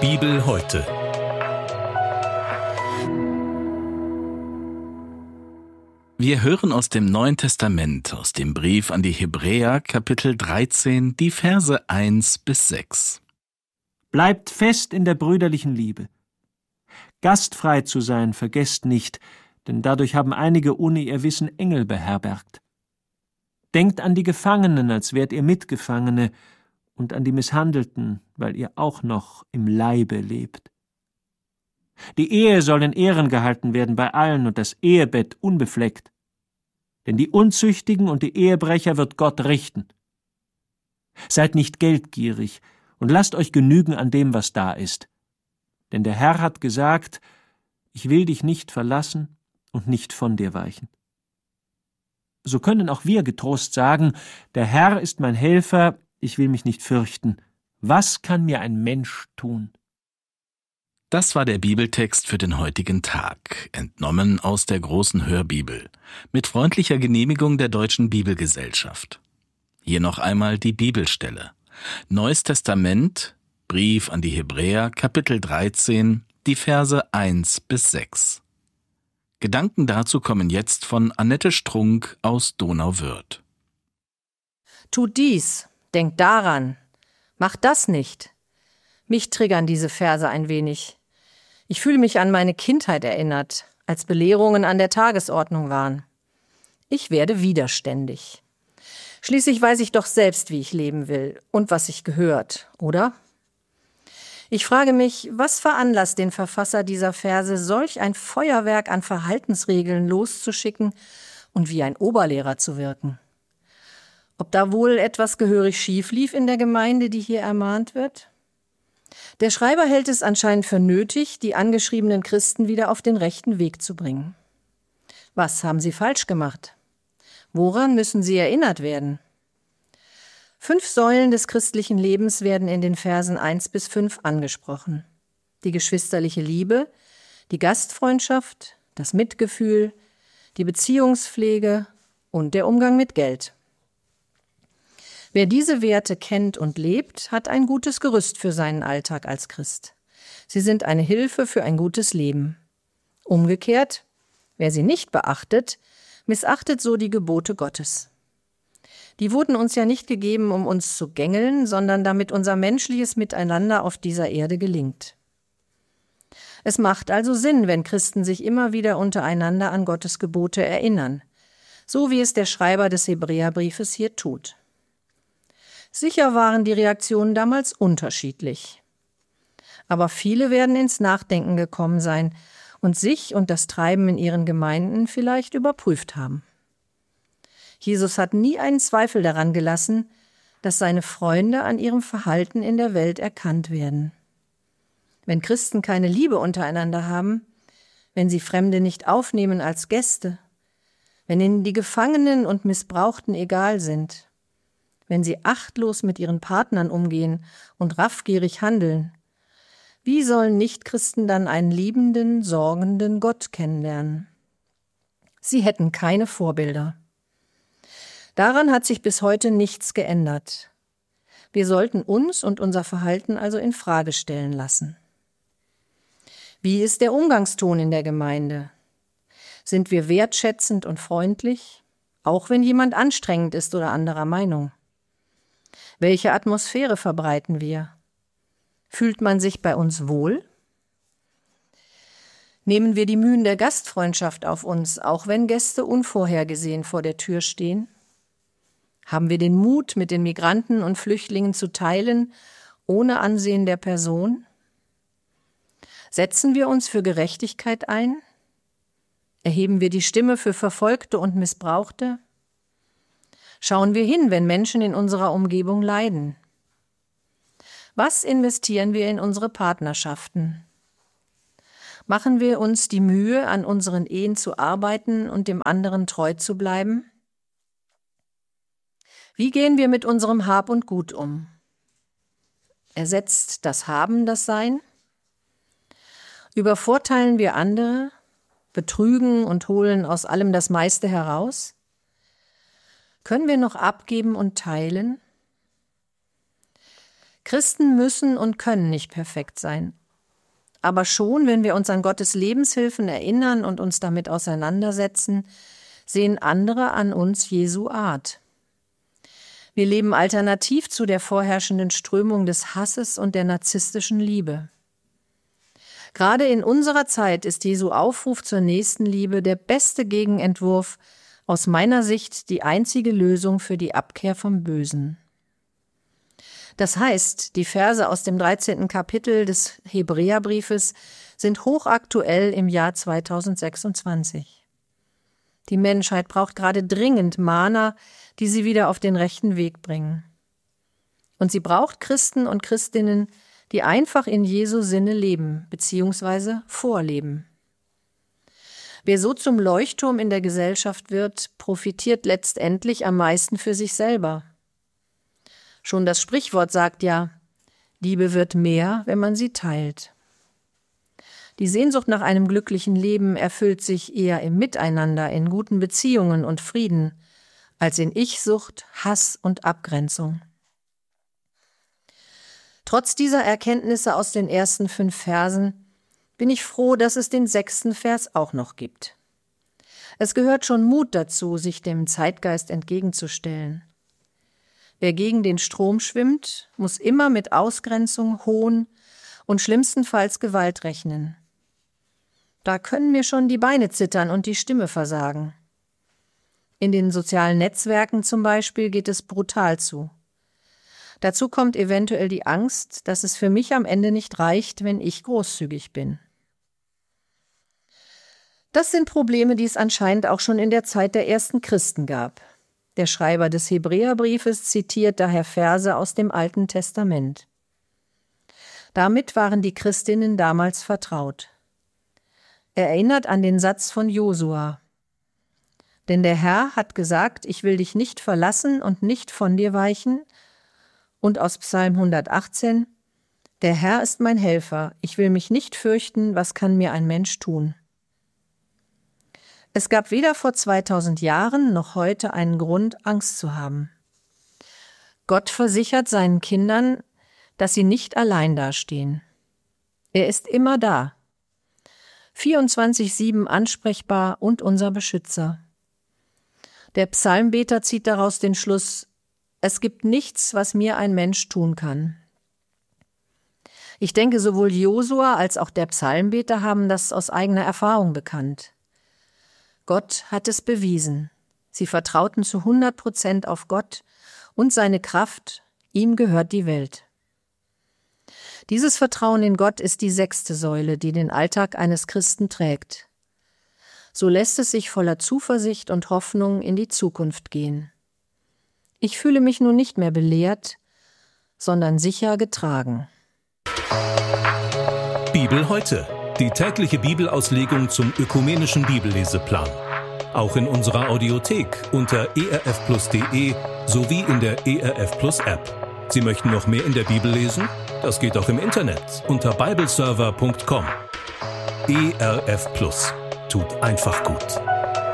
Bibel heute. Wir hören aus dem Neuen Testament, aus dem Brief an die Hebräer, Kapitel 13, die Verse 1 bis 6. Bleibt fest in der brüderlichen Liebe. Gastfrei zu sein, vergesst nicht, denn dadurch haben einige ohne ihr Wissen Engel beherbergt. Denkt an die Gefangenen, als wärt ihr Mitgefangene, und an die Misshandelten, weil ihr auch noch im Leibe lebt. Die Ehe soll in Ehren gehalten werden bei allen und das Ehebett unbefleckt. Denn die Unzüchtigen und die Ehebrecher wird Gott richten. Seid nicht geldgierig und lasst euch genügen an dem, was da ist. Denn der Herr hat gesagt, ich will dich nicht verlassen und nicht von dir weichen. So können auch wir getrost sagen, der Herr ist mein Helfer, ich will mich nicht fürchten. Was kann mir ein Mensch tun? Das war der Bibeltext für den heutigen Tag, entnommen aus der großen Hörbibel, mit freundlicher Genehmigung der Deutschen Bibelgesellschaft. Hier noch einmal die Bibelstelle. Neues Testament, Brief an die Hebräer, Kapitel 13, die Verse 1 bis 6. Gedanken dazu kommen jetzt von Annette Strunk aus Donauwörth. Tut dies, denkt daran, macht das nicht. Mich triggern diese Verse ein wenig. Ich fühle mich an meine Kindheit erinnert, als Belehrungen an der Tagesordnung waren. Ich werde widerständig. Schließlich weiß ich doch selbst, wie ich leben will und was sich gehört, oder? Ich frage mich, was veranlasst den Verfasser dieser Verse, solch ein Feuerwerk an Verhaltensregeln loszuschicken und wie ein Oberlehrer zu wirken? Ob da wohl etwas gehörig schief lief in der Gemeinde, die hier ermahnt wird? Der Schreiber hält es anscheinend für nötig, die angeschriebenen Christen wieder auf den rechten Weg zu bringen. Was haben sie falsch gemacht? Woran müssen sie erinnert werden? 5 Säulen des christlichen Lebens werden in den Versen 1 bis 5 angesprochen. Die geschwisterliche Liebe, die Gastfreundschaft, das Mitgefühl, die Beziehungspflege und der Umgang mit Geld. Wer diese Werte kennt und lebt, hat ein gutes Gerüst für seinen Alltag als Christ. Sie sind eine Hilfe für ein gutes Leben. Umgekehrt, wer sie nicht beachtet, missachtet so die Gebote Gottes. Die wurden uns ja nicht gegeben, um uns zu gängeln, sondern damit unser menschliches Miteinander auf dieser Erde gelingt. Es macht also Sinn, wenn Christen sich immer wieder untereinander an Gottes Gebote erinnern, so wie es der Schreiber des Hebräerbriefes hier tut. Sicher waren die Reaktionen damals unterschiedlich. Aber viele werden ins Nachdenken gekommen sein und sich und das Treiben in ihren Gemeinden vielleicht überprüft haben. Jesus hat nie einen Zweifel daran gelassen, dass seine Freunde an ihrem Verhalten in der Welt erkannt werden. Wenn Christen keine Liebe untereinander haben, wenn sie Fremde nicht aufnehmen als Gäste, wenn ihnen die Gefangenen und Missbrauchten egal sind, wenn sie achtlos mit ihren Partnern umgehen und raffgierig handeln, wie sollen Nichtchristen dann einen liebenden, sorgenden Gott kennenlernen? Sie hätten keine Vorbilder. Daran hat sich bis heute nichts geändert. Wir sollten uns und unser Verhalten also in Frage stellen lassen. Wie ist der Umgangston in der Gemeinde? Sind wir wertschätzend und freundlich, auch wenn jemand anstrengend ist oder anderer Meinung? Welche Atmosphäre verbreiten wir? Fühlt man sich bei uns wohl? Nehmen wir die Mühen der Gastfreundschaft auf uns, auch wenn Gäste unvorhergesehen vor der Tür stehen? Haben wir den Mut, mit den Migranten und Flüchtlingen zu teilen, ohne Ansehen der Person? Setzen wir uns für Gerechtigkeit ein? Erheben wir die Stimme für Verfolgte und Missbrauchte? Schauen wir hin, wenn Menschen in unserer Umgebung leiden? Was investieren wir in unsere Partnerschaften? Machen wir uns die Mühe, an unseren Ehen zu arbeiten und dem anderen treu zu bleiben? Wie gehen wir mit unserem Hab und Gut um? Ersetzt das Haben das Sein? Übervorteilen wir andere, betrügen und holen aus allem das meiste heraus? Können wir noch abgeben und teilen? Christen müssen und können nicht perfekt sein. Aber schon, wenn wir uns an Gottes Lebenshilfen erinnern und uns damit auseinandersetzen, sehen andere an uns Jesu Art. Wir leben alternativ zu der vorherrschenden Strömung des Hasses und der narzisstischen Liebe. Gerade in unserer Zeit ist Jesu Aufruf zur Nächstenliebe der beste Gegenentwurf, aus meiner Sicht die einzige Lösung für die Abkehr vom Bösen. Das heißt, die Verse aus dem 13. Kapitel des Hebräerbriefes sind hochaktuell im Jahr 2026. Die Menschheit braucht gerade dringend Mahner, die sie wieder auf den rechten Weg bringen. Und sie braucht Christen und Christinnen, die einfach in Jesu Sinne leben bzw. vorleben. Wer so zum Leuchtturm in der Gesellschaft wird, profitiert letztendlich am meisten für sich selber. Schon das Sprichwort sagt ja, Liebe wird mehr, wenn man sie teilt. Die Sehnsucht nach einem glücklichen Leben erfüllt sich eher im Miteinander, in guten Beziehungen und Frieden, als in Ich-Sucht, Hass und Abgrenzung. Trotz dieser Erkenntnisse aus den ersten 5 Versen bin ich froh, dass es den 6. Vers auch noch gibt. Es gehört schon Mut dazu, sich dem Zeitgeist entgegenzustellen. Wer gegen den Strom schwimmt, muss immer mit Ausgrenzung, Hohn und schlimmstenfalls Gewalt rechnen. Da können mir schon die Beine zittern und die Stimme versagen. In den sozialen Netzwerken zum Beispiel geht es brutal zu. Dazu kommt eventuell die Angst, dass es für mich am Ende nicht reicht, wenn ich großzügig bin. Das sind Probleme, die es anscheinend auch schon in der Zeit der ersten Christen gab. Der Schreiber des Hebräerbriefes zitiert daher Verse aus dem Alten Testament. Damit waren die Christinnen damals vertraut. Er erinnert an den Satz von Josua: Denn der Herr hat gesagt, ich will dich nicht verlassen und nicht von dir weichen. Und aus Psalm 118, der Herr ist mein Helfer, ich will mich nicht fürchten, was kann mir ein Mensch tun? Es gab weder vor 2000 Jahren noch heute einen Grund, Angst zu haben. Gott versichert seinen Kindern, dass sie nicht allein dastehen. Er ist immer da, 24/7 ansprechbar und unser Beschützer. Der Psalmbeter zieht daraus den Schluss: Es gibt nichts, was mir ein Mensch tun kann. Ich denke, sowohl Josua als auch der Psalmbeter haben das aus eigener Erfahrung bekannt. Gott hat es bewiesen. Sie vertrauten zu 100% auf Gott und seine Kraft, ihm gehört die Welt. Dieses Vertrauen in Gott ist die 6. Säule, die den Alltag eines Christen trägt. So lässt es sich voller Zuversicht und Hoffnung in die Zukunft gehen. Ich fühle mich nun nicht mehr belehrt, sondern sicher getragen. Bibel heute. Die tägliche Bibelauslegung zum ökumenischen Bibelleseplan. Auch in unserer Audiothek unter erfplus.de sowie in der ERF Plus App. Sie möchten noch mehr in der Bibel lesen? Das geht auch im Internet unter bibleserver.com. ERF Plus. Tut einfach gut.